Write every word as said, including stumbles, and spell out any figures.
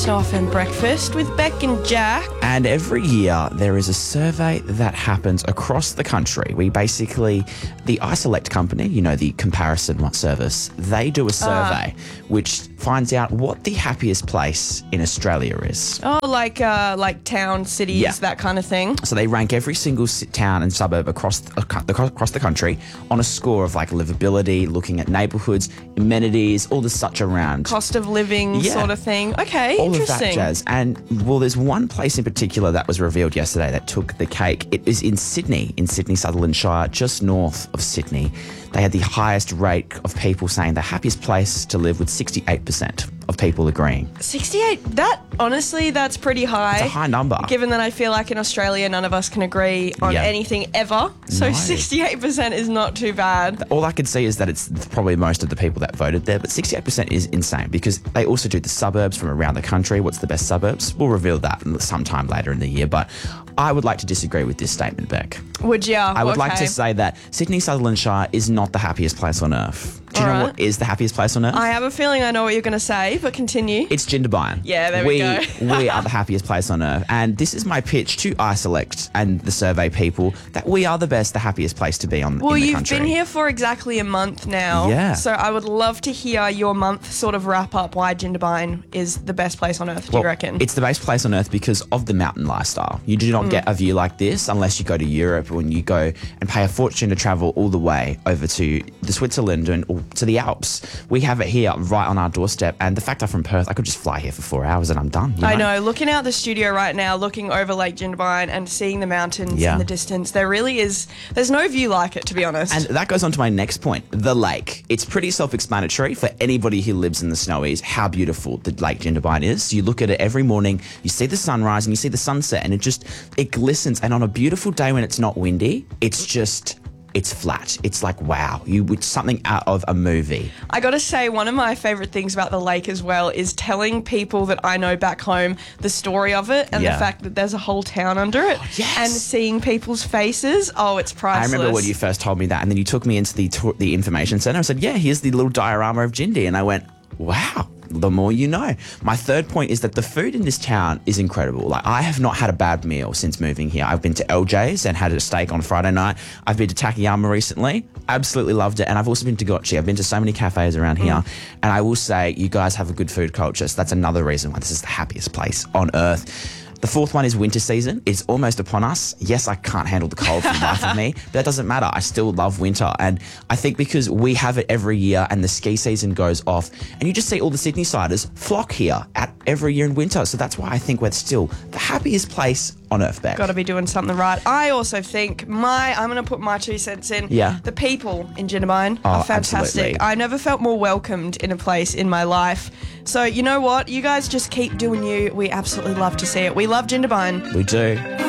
Off and Breakfast with Beck and Jack. And every year there is a survey that happens across the country. We basically, the iSelect company, you know, the comparison service, they do a survey uh. which finds out what the happiest place in Australia is. Oh, like uh, like town, cities, yeah. that kind of thing. So they rank every single town and suburb across across the country on a score of like livability, looking at neighbourhoods, amenities, all the such around. Cost of living yeah. sort of thing. Okay, all interesting. All of that jazz. And, well, there's one place in particular that was revealed yesterday that took the cake. It is in Sydney, in Sydney, Sutherland Shire, just north of Sydney. They had the highest rate of people saying the happiest place to live, with sixty-eight percent of people agreeing. sixty-eight, that, honestly, that's pretty high. It's a high number. Given that I feel like in Australia, none of us can agree on yeah. anything ever. So no. sixty-eight percent is not too bad. All I can see is that it's probably most of the people that voted there, but sixty-eight percent is insane because they also do the suburbs from around the country. What's the best suburbs? We'll reveal that sometime later in the year, but I would like to disagree with this statement, Beck. Would you? I would okay. like to say that Sydney, Sutherland Shire is not the happiest place on earth. Do you All know right. what is the happiest place on earth? I have a feeling I know what you're going to say, but continue. It's Jindabyne. Yeah, there we, we go. we are the happiest place on earth. And this is my pitch to iSelect and the survey people that we are the best, the happiest place to be on well, in the you've country. been here for exactly a month now. Yeah. So I would love to hear your month sort of wrap up why Jindabyne is the best place on earth, do well, you reckon? It's the best place on earth because of the mountain lifestyle. You do not Mm. get a view like this unless you go to Europe, when you go and pay a fortune to travel all the way over to the Switzerland and or to the Alps. We have it here right on our doorstep, and the fact I'm from Perth, I could just fly here for four hours and I'm done. You know? I know. Looking out the studio right now, looking over Lake Jindabyne and seeing the mountains Yeah. in the distance, there really is, there's no view like it, to be honest. And that goes on to my next point, the lake. It's pretty self-explanatory for anybody who lives in the Snowies how beautiful the Lake Jindabyne is. You look at it every morning, you see the sunrise and you see the sunset, and it just, it glistens. And on a beautiful day when it's not windy, it's just... it's flat. It's like, wow, you it's something out of a movie. I got to say, one of my favourite things about the lake as well is telling people that I know back home the story of it and Yeah. the fact that there's a whole town under it. Oh, yes. And seeing people's faces. Oh, it's priceless. I remember when you first told me that, and then you took me into the tour, the information centre and said, yeah, here's the little diorama of Jindy. And I went, wow. The more you know. My third point is that the food in this town is incredible. Like, I have not had a bad meal since moving here. I've been to L J's and had a steak on Friday night. I've been to Takayama recently. Absolutely loved it. And I've also been to Gotchi. I've been to so many cafes around here. Mm. And I will say, you guys have a good food culture. So that's another reason why this is the happiest place on earth. The fourth one is winter season. It's almost upon us. Yes, I can't handle the cold for the life of me, but that doesn't matter. I still love winter. And I think because we have it every year and the ski season goes off, and you just see all the Sydney siders flock here at every year in winter. So that's why I think we're still the happiest place on earth, Beck. Got to be doing something right. I also think my, I'm going to put my two cents in. Yeah. The people in Jindabyne Oh, are fantastic. absolutely. I never felt more welcomed in a place in my life. So you know what? You guys just keep doing you. We absolutely love to see it. We love Jindabyne. We do.